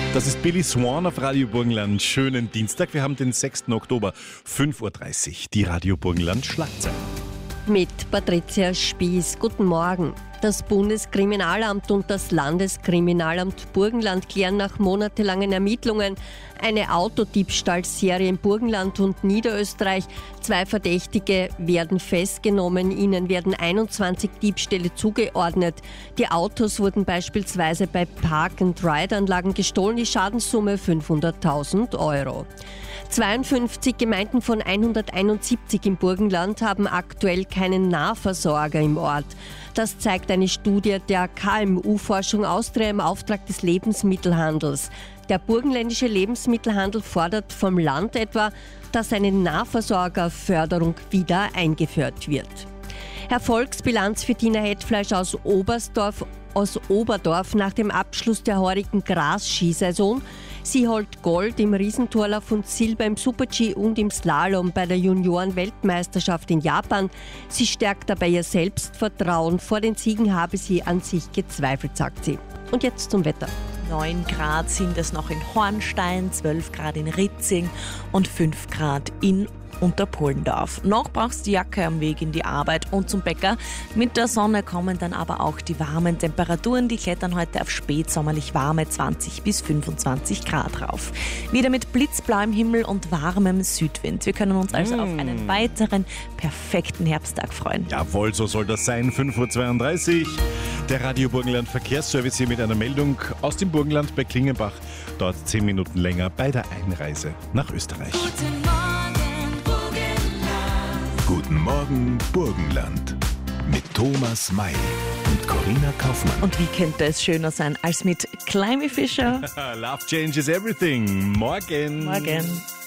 Das ist Billy Swan auf Radio Burgenland. Schönen Dienstag. Wir haben den 6. Oktober, 5.30 Uhr. Die Radio Burgenland Schlagzeilen. Mit Patricia Spieß. Guten Morgen. Das Bundeskriminalamt und das Landeskriminalamt Burgenland klären nach monatelangen Ermittlungen eine Autodiebstahlserie im Burgenland und Niederösterreich. 2 Verdächtige werden festgenommen. Ihnen werden 21 Diebstähle zugeordnet. Die Autos wurden beispielsweise bei Park-and-Ride-Anlagen gestohlen. Die Schadenssumme 500.000 Euro. 52 Gemeinden von 171 im Burgenland haben aktuell keinen Nahversorger im Ort. Das zeigt eine Studie der KMU-Forschung Austria im Auftrag des Lebensmittelhandels. Der burgenländische Lebensmittelhandel fordert vom Land etwa, dass eine Nahversorgerförderung wieder eingeführt wird. Erfolgsbilanz für Tina Hetfleisch aus Oberdorf nach dem Abschluss der heurigen Gras-Skisaison. Sie holt Gold im Riesentorlauf und Silber im Super-G und im Slalom bei der Junioren-Weltmeisterschaft in Japan. Sie stärkt dabei ihr Selbstvertrauen. Vor den Siegen habe sie an sich gezweifelt, sagt sie. Und jetzt zum Wetter. 9 Grad sind es noch in Hornstein, 12 Grad in Ritzing und 5 Grad in Unterpohlendorf. Noch brauchst du die Jacke am Weg in die Arbeit und zum Bäcker. Mit der Sonne kommen dann aber auch die warmen Temperaturen. Die klettern heute auf spätsommerlich warme 20 bis 25 Grad rauf. Wieder mit blitzblauem Himmel und warmem Südwind. Wir können uns also auf einen weiteren perfekten Herbsttag freuen. Jawohl, so soll das sein. 5.32 Uhr. Der Radio Burgenland Verkehrsservice hier mit einer Meldung aus dem Burgenland bei Klingenbach. Dort 10 Minuten länger bei der Einreise nach Österreich. Guten Morgen, Burgenland. Mit Thomas May und Corinna Kaufmann. Und wie könnte es schöner sein als mit Climby Fisher? Love changes everything. Morgen. Morgen.